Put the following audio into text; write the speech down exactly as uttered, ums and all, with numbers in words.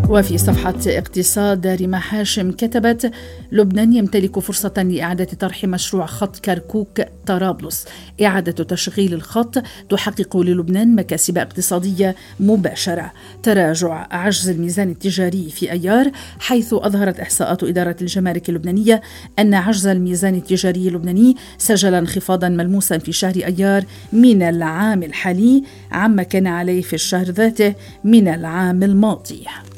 وفي صفحة اقتصاد ريما هاشم كتبت: لبنان يمتلك فرصة لإعادة طرح مشروع خط كركوك طرابلس. إعادة تشغيل الخط تحقق للبنان مكاسب اقتصادية مباشرة. تراجع عجز الميزان التجاري في أيار، حيث أظهرت إحصاءات إدارة الجمارك اللبنانية أن عجز الميزان التجاري اللبناني سجل انخفاضا ملموسا في شهر أيار من العام الحالي عما كان عليه في الشهر ذاته من العام الماضي.